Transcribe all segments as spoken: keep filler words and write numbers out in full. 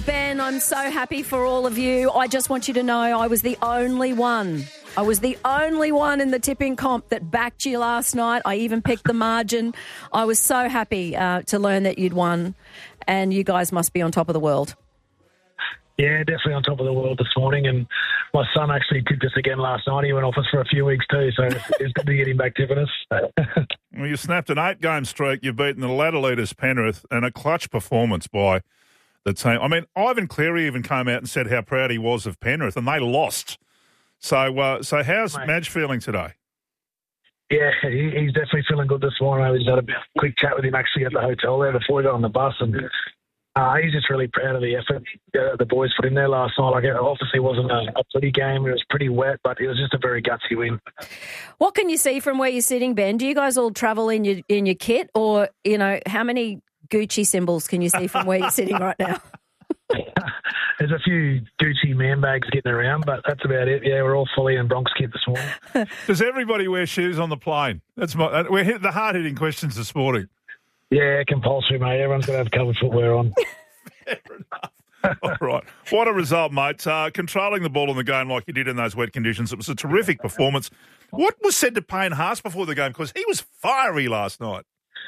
Ben, I'm so happy for all of you. I just want you to know I was the only one. I was the only one in the tipping comp that backed you last night. I even picked the margin. I was so happy uh, to learn that you'd won, and you guys must be on top of the world. Yeah, definitely on top of the world this morning, and my son actually tipped us again last night. He went off us for a few weeks too, so it's, it's good to get him back tipping us. Well, you snapped an eight-game streak. You've beaten the ladder leaders Penrith, and a clutch performance by the team. I mean, Ivan Cleary even came out and said how proud he was of Penrith, and they lost. So, uh, so how's Mate. Madge feeling today? Yeah, he, he's definitely feeling good this morning. I just had a quick chat with him actually at the hotel there before he got on the bus, and uh, he's just really proud of the effort uh, the boys put in there last night. Like, it obviously wasn't a, a pretty game. It was pretty wet, but it was just a very gutsy win. What can you see from where you're sitting, Ben? Do you guys all travel in your in your kit, or, you know, how many Gucci symbols can you see from where you're sitting right now? There's a few Gucci man bags getting around, but that's about it. Yeah, we're all fully in Bronx kit this morning. Does everybody wear shoes on the plane? That's my. We're hit the hard-hitting questions this morning. Yeah, compulsory, mate. Everyone's got to have covered footwear on. Fair enough. All right. What a result, mate. Uh, controlling the ball in the game like you did in those wet conditions. It was a terrific performance. What was said to Payne Haas before the game? Because he was fiery last night.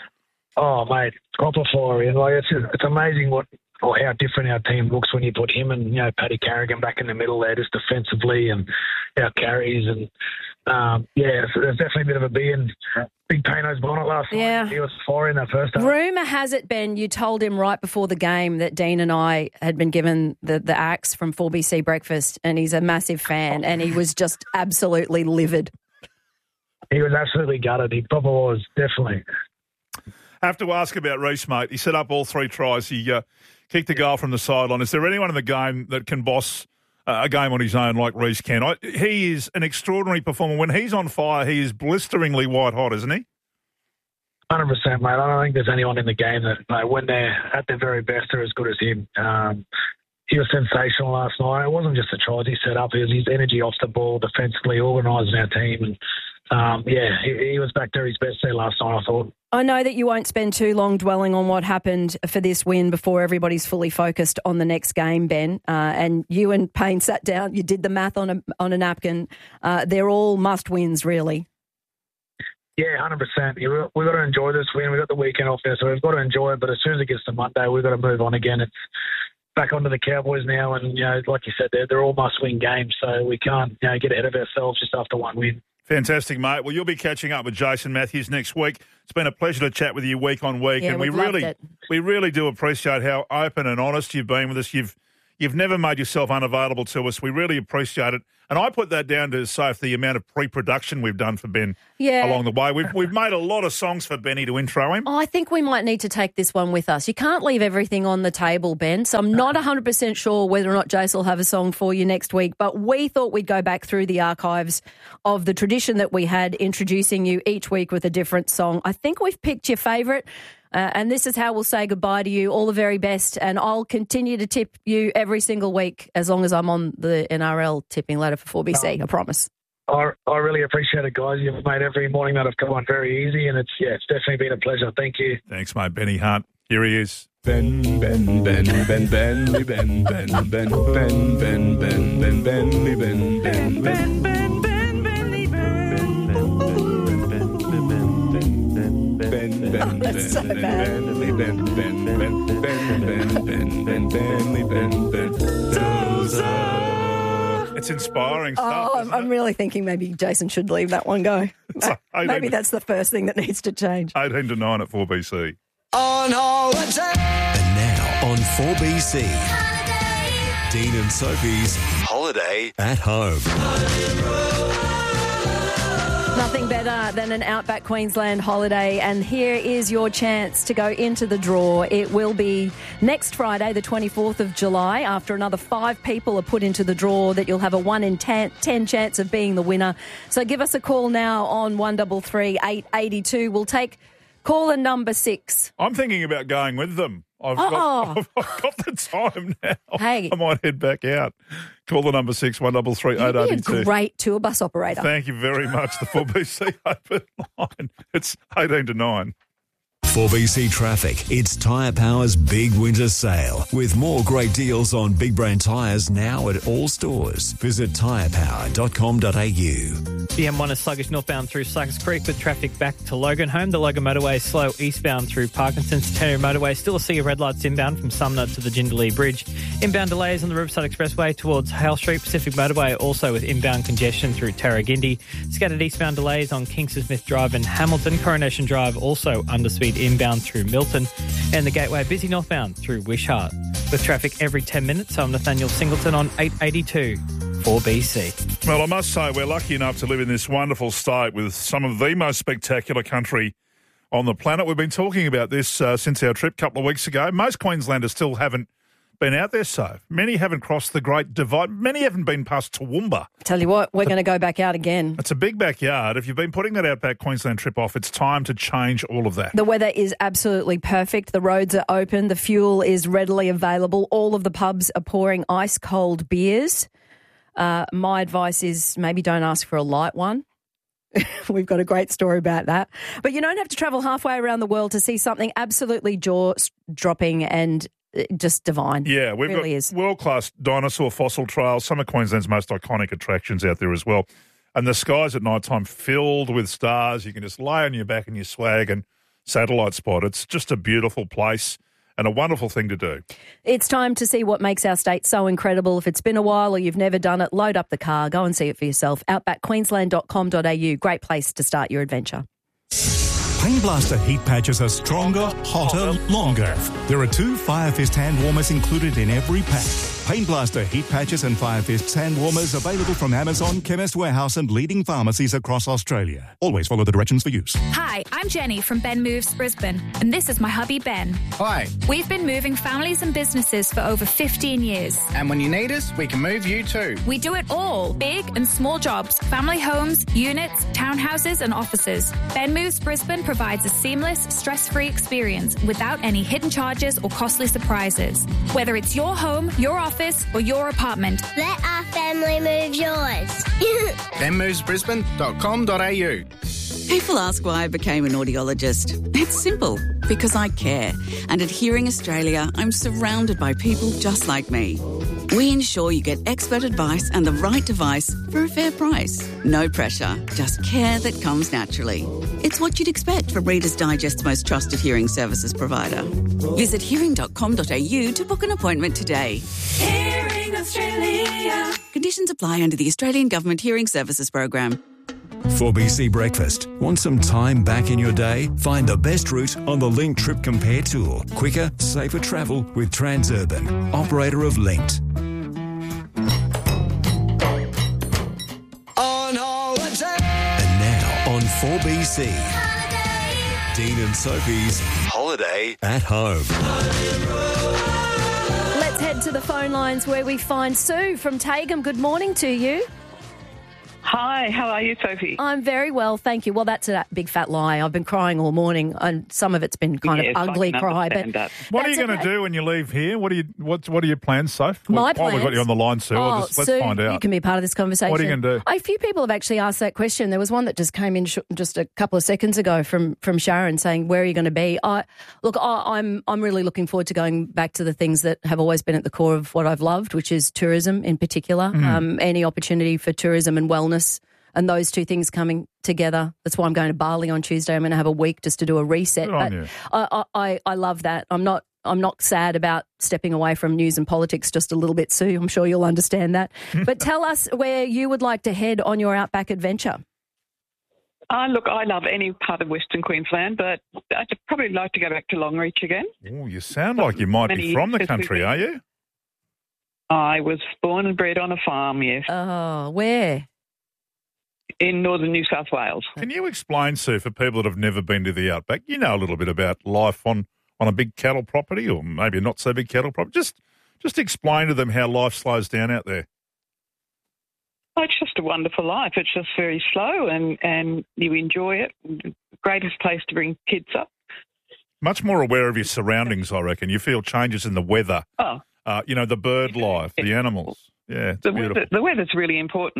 Oh, mate, proper fiery. And like, it's, it's amazing what or how different our team looks when you put him and, you know, Paddy Carrigan back in the middle there just defensively, and our carries. And, um, yeah, so there's definitely a bit of a bee in Big Payno's bonnet last Yeah. night. He was fiery in that first half. Rumour has it, Ben, you told him right before the game that Dean and I had been given the, the axe from four B C Breakfast, and he's a massive fan, and he was just absolutely livid. He was absolutely gutted. He proper was, definitely. I have to ask about Reece, mate. He set up all three tries. He uh, kicked the goal from the sideline. Is there anyone in the game that can boss uh, a game on his own like Reece can? I, he is an extraordinary performer. When he's on fire, he is blisteringly white hot, isn't he? one hundred percent, mate. I don't think there's anyone in the game that, like, when they're at their very best, are as good as him. Um, he was sensational last night. It wasn't just the tries he set up. It was his energy off the ball, defensively, organising our team. And, um, yeah, he, he was back to his best there last night, I thought. I know that you won't spend too long dwelling on what happened for this win before everybody's fully focused on the next game, Ben. Uh, and you and Payne sat down, you did the math on a, on a napkin. Uh, they're all must-wins, really. Yeah, one hundred percent. We've got to enjoy this win. We've got the weekend off there, so we've got to enjoy it. But as soon as it gets to Monday, we've got to move on again. It's back onto the Cowboys now, and, you know, like you said, they're, they're all must-win games, so we can't, you know, get ahead of ourselves just after one win. Fantastic, mate. Well, you'll be catching up with Jason Matthews next week. It's been a pleasure to chat with you week on week, Yeah, and we we've loved really, it. we really do appreciate how open and honest you've been with us. You've You've never made yourself unavailable to us. We really appreciate it. And I put that down to, Soph, the amount of pre-production we've done for Ben Yeah. along the way. We've, we've made a lot of songs for Benny to intro him. Oh, I think we might need to take this one with us. You can't leave everything on the table, Ben, so I'm not one hundred percent sure whether or not Jace will have a song for you next week, but we thought we'd go back through the archives of the tradition that we had, introducing you each week with a different song. I think we've picked your favourite. Uh, and this is how we'll say goodbye to you. All the very best. And I'll continue to tip you every single week as long as I'm on the N R L tipping ladder for four B C. I promise. I, I really appreciate it, guys. You've made every morning that I've come on very easy, and it's yeah, it's definitely been a pleasure. Thank you. Thanks, mate. Benny Hunt. Here he is. Ben, Ben, Ben, Ben, Ben, Ben, Ben, Ben, Ben, Ben, Ben, Ben, Ben, Ben, Ben, Ben, Ben, Ben. That's so bad. It's inspiring stuff. Oh, I'm, I'm really thinking maybe Jason should leave that one go. Maybe that's the first thing that needs to change. eighteen to nine at four B C. On holiday. And now on four B C. Dean and Sophie's Holiday at Home. Nothing better than an Outback Queensland holiday, and here is your chance to go into the draw. It will be next Friday, the twenty-fourth of July. After another five people are put into the draw, that you'll have a one in ten, ten chance of being the winner. So give us a call now on one three three, eight eight two. We'll take caller number six. I'm thinking about going with them. I've Oh. got, I've, I've got the time now. Hey. I might head back out. Call the number six, one three three, eight You'd be eight a two. great tour bus operator. Thank you very much. The four B C open line. It's eighteen to nine. four B C Traffic, it's Tyre Power's big winter sale with more great deals on big brand tyres now at all stores. Visit tyre power dot com dot a u. The M one is sluggish northbound through Sluggers Creek with traffic back to Logan Home. The Logan Motorway is slow eastbound through Parkinson's. Centenary Motorway still a sea of red lights inbound from Sumner to the Jindalee Bridge. Inbound delays on the Riverside Expressway towards Hale Street. Pacific Motorway also with inbound congestion through Tarragindi. Scattered eastbound delays on Kingston Smith Drive and Hamilton. Coronation Drive also underspeed inbound through Milton. And the Gateway busy northbound through Wishart. With traffic every ten minutes, I'm Nathaniel Singleton on eight eighty-two. four B C. Well, I must say we're lucky enough to live in this wonderful state with some of the most spectacular country on the planet. We've been talking about this uh, since our trip a couple of weeks ago. Most Queenslanders still haven't been out there, so many haven't crossed the Great Divide. Many haven't been past Toowoomba. Tell you what, we're going to go back out again. It's a big backyard. If you've been putting that Outback Queensland trip off, it's time to change all of that. The weather is absolutely perfect. The roads are open. The fuel is readily available. All of the pubs are pouring ice-cold beers. Uh, my advice is maybe don't ask for a light one. We've got a great story about that. But you don't have to travel halfway around the world to see something absolutely jaw-dropping and just divine. Yeah, we've it really got is. world-class dinosaur fossil trails, some of Queensland's most iconic attractions out there as well. And the skies at night time filled with stars. You can just lay on your back in your swag and satellite spot. It's just a beautiful place and a wonderful thing to do. It's time to see what makes our state so incredible. If it's been a while or you've never done it, load up the car, go and see it for yourself. outback queensland dot com dot a u. Great place to start your adventure. Pain Blaster heat patches are stronger, hotter, longer. There are two Fire Fist hand warmers included in every pack. Pain Blaster heat patches and Fire Fist hand warmers available from Amazon, Chemist Warehouse and leading pharmacies across Australia. Always follow the directions for use. Hi, I'm Jenny from Ben Moves Brisbane, and this is my hubby Ben. Hi. We've been moving families and businesses for over fifteen years. And when you need us, we can move you too. We do it all, big and small jobs, family homes, units, townhouses and offices. Ben Moves Brisbane provides a seamless, stress-free experience without any hidden charges or costly surprises. Whether it's your home, your office or your apartment. Let our family move yours. ben moves brisbane dot com dot a u. People ask why I became an audiologist. It's simple, because I care. And at Hearing Australia, I'm surrounded by people just like me. We ensure you get expert advice and the right device for a fair price. No pressure, just care that comes naturally. It's what you'd expect from Reader's Digest's most trusted hearing services provider. Visit hearing dot com dot a u to book an appointment today. Hearing Australia. Conditions apply under the Australian Government Hearing Services Program. four B C Breakfast. Want some time back in your day? Find the best route on the Link Trip Compare tool. Quicker, safer travel with Transurban, operator of Linked. On holiday. And now on four B C. Dean and Sophie's Holiday at Home. Let's head to the phone lines where we find Sue from Tagum. Good morning to you. Hi, how are you, Sophie? I'm very well, thank you. Well, that's a big fat lie. I've been crying all morning, and some of it's been kind yes, of ugly I can cry. But that. What are you going to okay. do when you leave here? What are you what What are your plans, Soph? My While plans? we've got you on the line, Sue. Oh, Just, let's Sue, find out. You can be part of this conversation. What are you going to do? A few people have actually asked that question. There was one that just came in sh- just a couple of seconds ago from from Sharon saying, "Where are you going to be?" I look, I, I'm I'm really looking forward to going back to the things that have always been at the core of what I've loved, which is tourism in particular. Mm. Um, any opportunity for tourism and wellness. And those two things coming together. That's why I'm going to Bali on Tuesday. I'm going to have a week just to do a reset. Good on but you. I, I, I love that. I'm not I'm not sad about stepping away from news and politics just a little bit, Sue. I'm sure you'll understand that. But tell us where you would like to head on your outback adventure. Uh, look, I love any part of Western Queensland, but I'd probably like to go back to Longreach again. Oh, you sound like you might be Many from the years country, we've are you? I was born and bred on a farm, yes, Oh, where? in northern New South Wales. Can you explain, Sue, for people that have never been to the outback, you know a little bit about life on, on a big cattle property or maybe not so big cattle property. Just just explain to them how life slows down out there. Oh, it's just a wonderful life. It's just very slow and, and you enjoy it. The greatest place to bring kids up. Much more aware of your surroundings, I reckon. You feel changes in the weather, Oh, uh, you know, the bird life, the animals. Yeah, it's the beautiful. weather, the weather's really important.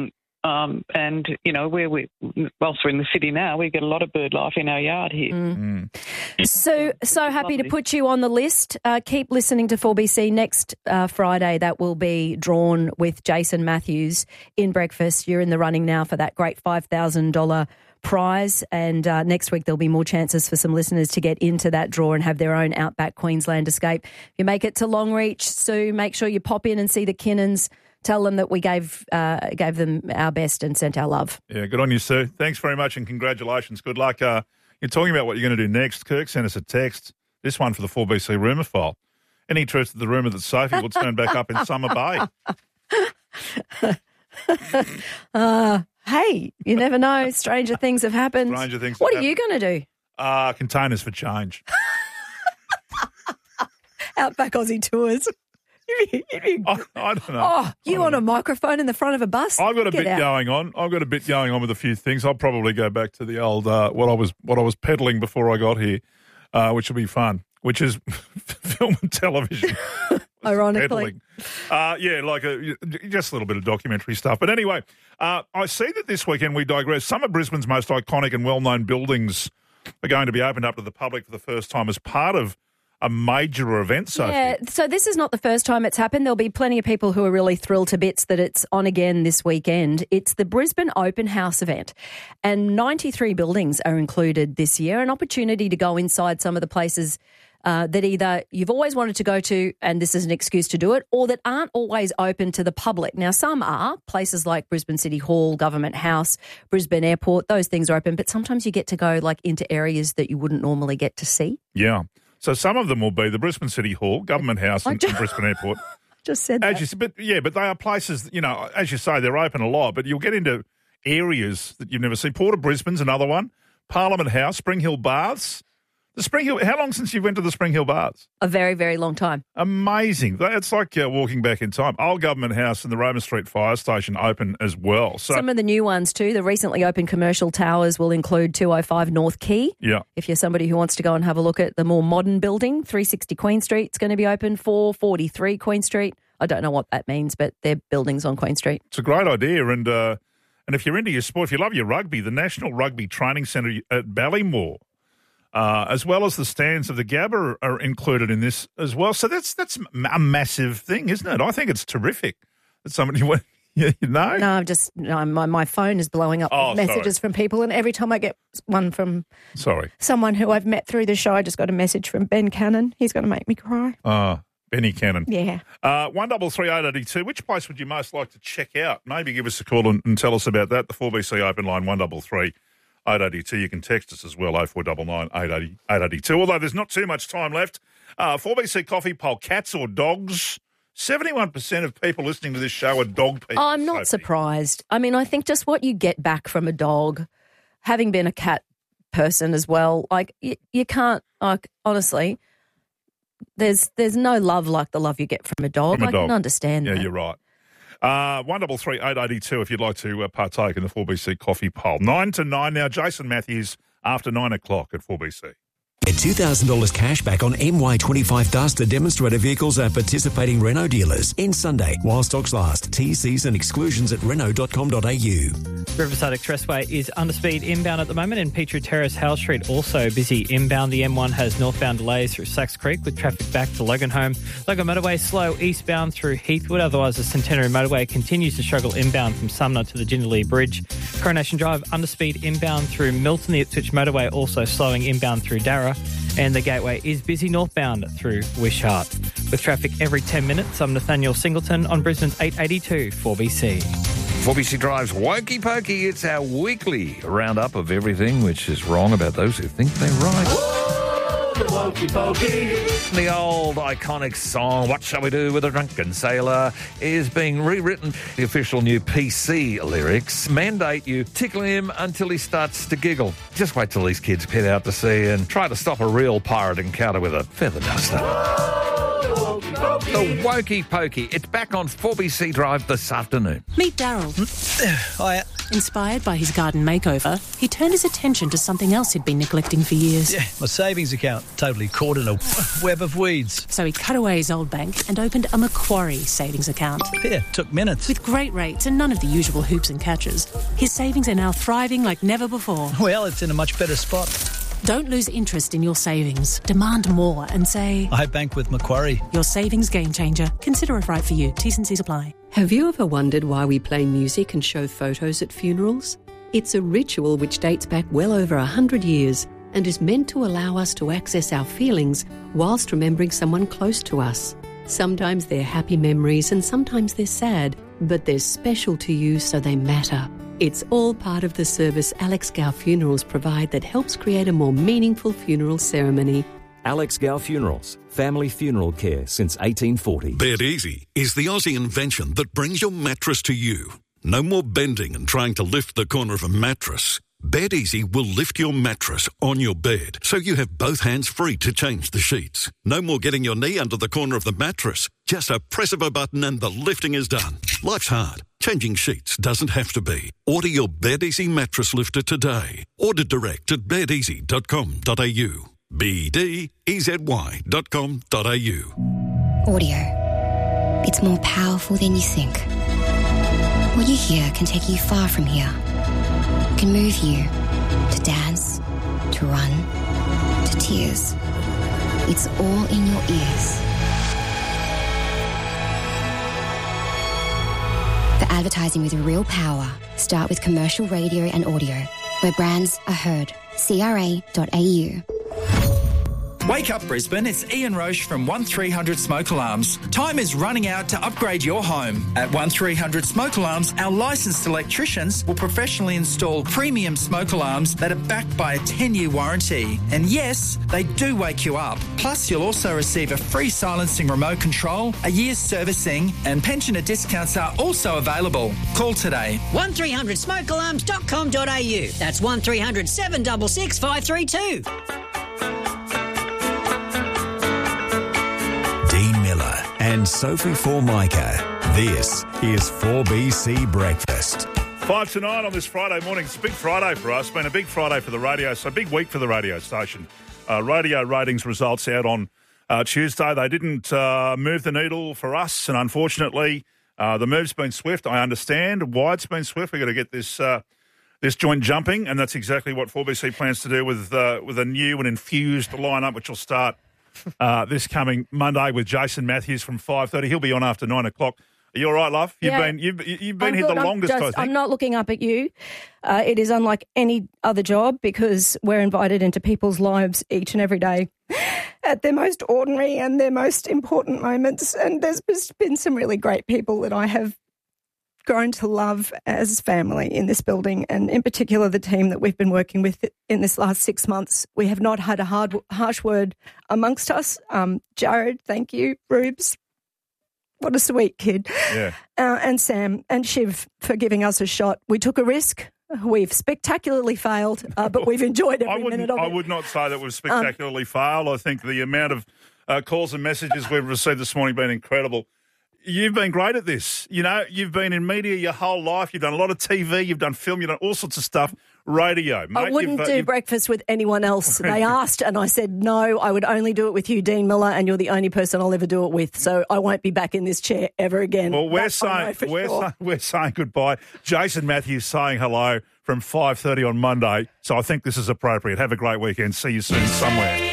Um, and, you know, where we, whilst we're in the city now, we get a lot of bird life in our yard here. Mm. Mm. So, so happy to put you on the list. Uh, keep listening to four B C next uh, Friday. That will be drawn with Jason Matthews in breakfast. You're in the running now for that great five thousand dollars prize, and uh, next week there'll be more chances for some listeners to get into that draw and have their own Outback Queensland escape. If you make it to Longreach, Sue, make sure you pop in and see the Kinnons. Tell them that we gave uh, gave them our best and sent our love. Yeah, good on you, Sue. Thanks very much and congratulations. Good luck. Uh, you're talking about what you're going to do next. Kirk sent us a text, this one for the four B C rumour file. Any truth to the rumour that Sophie will turn back up in Summer Bay? uh, hey, you never know. Stranger things have happened. Stranger things What have are you going to do? Uh, containers for change. Outback Aussie Tours. I, I don't know. Oh, you on a microphone in the front of a bus? I've got a Get bit out. going on. I've got a bit going on with a few things. I'll probably go back to the old uh, what I was what I was peddling before I got here, uh, which will be fun. Which is film and television. Ironically, uh, yeah, like a, just a little bit of documentary stuff. But anyway, uh, I see that this weekend we digress. Some of Brisbane's most iconic and well-known buildings are going to be opened up to the public for the first time as part of a major event, Sophie. Yeah, so this is not the first time it's happened. There'll be plenty of people who are really thrilled to bits that it's on again this weekend. It's the Brisbane Open House event, and ninety-three buildings are included this year, an opportunity to go inside some of the places uh, that either you've always wanted to go to and this is an excuse to do it, or that aren't always open to the public. Now, some are, places like Brisbane City Hall, Government House, Brisbane Airport, those things are open, but sometimes you get to go like into areas that you wouldn't normally get to see. Yeah. So some of them will be the Brisbane City Hall, Government House and, and Brisbane Airport. Just said as that. You, but, yeah, but they are places, you know, as you say, they're open a lot, but you'll get into areas that you've never seen. Port of Brisbane's another one. Parliament House, Spring Hill Baths. The Spring Hill, how long since you went to the Spring Hill Baths? A very, very long time. Amazing. It's like uh, walking back in time. Old Government House and the Roma Street Fire Station open as well. So, some of the new ones too. The recently opened commercial towers will include two oh five North Quay. Yeah. If you're somebody who wants to go and have a look at the more modern building, three sixty Queen Street is going to be open, four forty-three Queen Street. I don't know what that means, but they're buildings on Queen Street. It's a great idea. And uh, and if you're into your sport, if you love your rugby, the National Rugby Training Centre at Ballymore, Uh, as well as the stands of the Gabba are, are included in this as well. So that's that's a massive thing, isn't it? I think it's terrific that somebody went, yeah, you know? No, I'm just, no, my, my phone is blowing up Oh, with messages sorry. from people, and every time I get one from Sorry. someone who I've met through the show, I just got a message from Ben Cannon. He's going to make me cry. Oh, Benny Cannon. Yeah. Uh, one double three eight eighty two. Which place would you most like to check out? Maybe give us a call and, and tell us about that. The four B C open line, one double three. eight eight two. You can text us as well, oh four nine nine, eight eight oh, eight eight two. Although there's not too much time left. Uh, four B C coffee poll, cats or dogs? seventy-one percent of people listening to this show are dog people. Oh, I'm not Sophie. surprised. I mean, I think just what you get back from a dog, having been a cat person as well, like you, you can't, like honestly, there's there's no love like the love you get from a dog. From a I dog. can understand Yeah, that. you're right. Uh, one double three eight eighty two if you'd like to uh, partake in the four B C coffee poll. Nine to nine now. Jason Matthews after nine o'clock at four B C. Get two thousand dollars cash back on M Y twenty-five Duster demonstrator vehicles at participating Renault dealers. In Sunday, while stocks last. T Cs and exclusions at renault dot com dot a u. Riverside Expressway is under speed inbound at the moment, and Petrie Terrace, Howell Street also busy inbound. The M one has northbound delays through Sachs Creek with traffic back to Loganholme. Logan Motorway slow eastbound through Heathwood. Otherwise, the Centenary Motorway continues to struggle inbound from Sumner to the Jindalee Bridge. Coronation Drive under speed inbound through Milton. The Ipswich Motorway also slowing inbound through Darra. And the Gateway is busy northbound through Wishart. With traffic every ten minutes, I'm Nathaniel Singleton on Brisbane's eight eighty-two four B C. four B C Drive's Wokey Pokey. It's our weekly roundup of everything which is wrong about those who think they're right. Oh, the Wokey Pokey. The old iconic song, What Shall We Do with a Drunken Sailor, is being rewritten. The official new P C lyrics mandate you tickle him until he starts to giggle. Just wait till these kids head out to sea and try to stop a real pirate encounter with a feather duster. Oh, the Wokey Pokey. The Wokey Pokey. It's back on four B C Drive this afternoon. Meet Daryl. Hiya. Inspired by his garden makeover, he turned his attention to something else he'd been neglecting for years. Yeah, my savings account totally caught in a web of weeds. So he cut away his old bank and opened a Macquarie savings account. Yeah, took minutes. With great rates and none of the usual hoops and catches, his savings are now thriving like never before. Well, it's in a much better spot. Don't lose interest in your savings. Demand more and say, I bank with Macquarie. Your savings game changer. Consider if right for you. T's and C's apply. Have you ever wondered why we play music and show photos at funerals? It's a ritual which dates back well over a hundred years and is meant to allow us to access our feelings whilst remembering someone close to us. Sometimes they're happy memories and sometimes they're sad, but they're special to you so they matter. It's all part of the service Alex Gow Funerals provide that helps create a more meaningful funeral ceremony. Alex Gow Funerals, family funeral care since eighteen forty. Bed Easy is the Aussie invention that brings your mattress to you. No more bending and trying to lift the corner of a mattress. Bed Easy will lift your mattress on your bed so you have both hands free to change the sheets. No more getting your knee under the corner of the mattress. Just a press of a button and the lifting is done. Life's hard. Changing sheets doesn't have to be. Order your Bed Easy mattress lifter today. Order direct at bed easy dot com dot a u. B D E Z Y dot com dot a u. Audio. It's more powerful than you think. What you hear can take you far from here. Can move you to dance, to run, to tears. It's all in your ears. For advertising with real power, start with commercial radio and audio, where brands are heard. C R A dot A U. Wake up, Brisbane. It's Ian Roche from one three hundred Smoke Alarms. Time is running out to upgrade your home. At one three hundred Smoke Alarms, our licensed electricians will professionally install premium smoke alarms that are backed by a ten-year warranty. And yes, they do wake you up. Plus, you'll also receive a free silencing remote control, a year's servicing, and pensioner discounts are also available. Call today. one three hundred smoke alarms dot com dot a u. That's one three hundred seven six six five three two. And Sophie Formica. This is four B C Breakfast. Five to nine on this Friday morning. It's a big Friday for us. It's been a big Friday for the radio, so a big week for the radio station. Uh, radio ratings results out on uh, Tuesday. They didn't uh, move the needle for us, and unfortunately, uh, the move's been swift. I understand why it's been swift. We've got to get this uh, this joint jumping, and that's exactly what four B C plans to do with uh, with a new and infused lineup, which will start Uh, this coming Monday with Jason Matthews from five thirty. He'll be on after nine o'clock. Are you all right, love? You've Yeah. been you've you've been I'm here good. the I'm longest, just- I think. I'm not looking up at you. Uh, it is unlike any other job because we're invited into people's lives each and every day at their most ordinary and their most important moments. And there's been some really great people that I have grown to love as family in this building, and in particular the team that we've been working with in this last six months. We have not had a hard, harsh word amongst us. Um, Jared, thank you. Rubes, what a sweet kid. Yeah. Uh, and Sam and Shiv for giving us a shot. We took a risk. We've spectacularly failed, uh, but we've enjoyed every I wouldn't. minute of I it. would not say that we've spectacularly failed. I think the amount of uh, calls and messages we've received this morning have been incredible. You've been great at this. You know, you've been in media your whole life. You've done a lot of T V. You've done film. You've done all sorts of stuff. Radio. Mate, I wouldn't you've, uh, do you've- breakfast with anyone else. They asked, and I said no. I would only do it with you, Dean Miller, and you're the only person I'll ever do it with. So I won't be back in this chair ever again. Well, we're That I know saying for we're, sure. saying we're saying goodbye. Jason Matthews saying hello from five thirty on Monday. So I think this is appropriate. Have a great weekend. See you soon somewhere.